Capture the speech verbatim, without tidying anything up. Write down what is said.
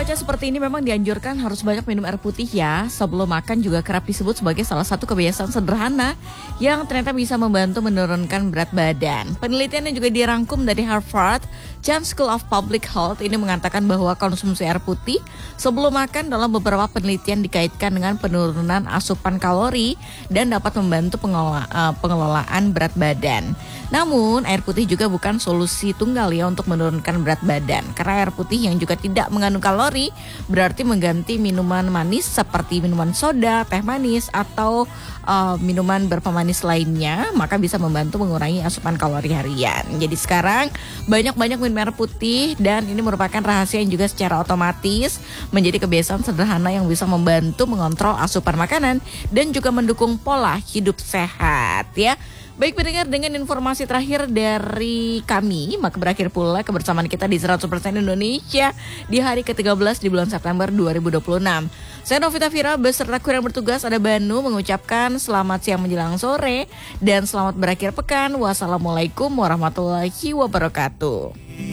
cuaca seperti ini memang dianjurkan harus banyak minum air putih ya. Sebelum makan juga kerap disebut sebagai salah satu kebiasaan sederhana yang ternyata bisa membantu menurunkan berat badan. Penelitian yang juga dirangkum dari Harvard Chan School of Public Health ini mengatakan bahwa konsumsi air putih sebelum makan dalam beberapa penelitian dikaitkan dengan penurunan asupan kalori dan dapat membantu pengelola, uh, pengelolaan berat badan. Namun air putih juga bukan solusi tunggal ya untuk menurunkan berat badan. Karena air putih yang juga tidak mengandung kalori berarti mengganti minuman manis seperti minuman soda, teh manis atau uh, minuman berpemanis lainnya, maka bisa membantu mengurangi asupan kalori harian. Jadi sekarang banyak-banyak minum air putih dan ini merupakan rahasia yang juga secara otomatis menjadi kebiasaan sederhana yang bisa membantu mengontrol asupan makanan dan juga mendukung pola hidup sehat ya. Baik pendengar, dengan informasi terakhir dari kami, maka berakhir pula kebersamaan kita di seratus persen Indonesia di hari ke tiga belas di bulan September dua ribu dua puluh enam. Saya Novita Vira beserta kru yang bertugas ada Banu mengucapkan selamat siang menjelang sore dan selamat berakhir pekan. Wassalamualaikum warahmatullahi wabarakatuh.